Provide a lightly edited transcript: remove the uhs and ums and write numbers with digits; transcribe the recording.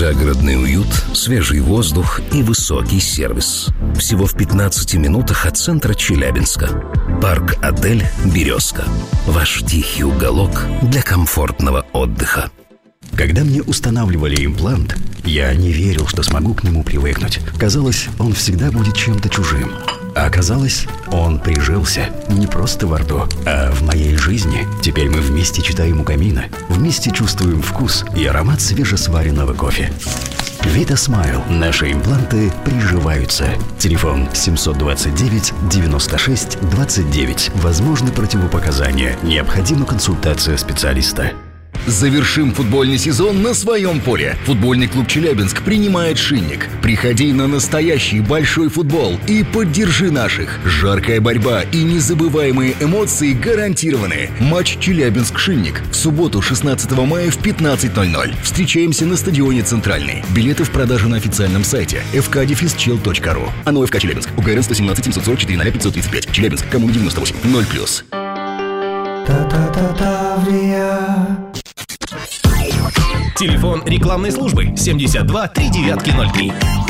Загородный уют, свежий воздух и высокий сервис. Всего в 15 минутах от центра Челябинска. Парк-отель «Березка». Ваш тихий уголок для комфортного отдыха. Когда мне устанавливали имплант, я не верил, что смогу к нему привыкнуть. Казалось, он всегда будет чем-то чужим. А оказалось, он прижился не просто во рту, а в моей жизни. Теперь мы вместе читаем у камина, вместе чувствуем вкус и аромат свежесваренного кофе. Vita Smile. Наши импланты приживаются. Телефон 729 96 29. Возможны противопоказания. Необходима консультация специалиста. Завершим футбольный сезон на своем поле. Футбольный клуб «Челябинск» принимает «Шинник». Приходи на настоящий большой футбол и поддержи наших. Жаркая борьба и незабываемые эмоции гарантированы. Матч «Челябинск-Шинник» в субботу 16 мая в 15:00. Встречаемся на стадионе «Центральный». Билеты в продаже на официальном сайте fkdefisчел.ru. АНО ФК «Челябинск». УГРН 117 744 0535. Челябинск. Коммуна 98. 0+. Телефон рекламной службы 72 3903.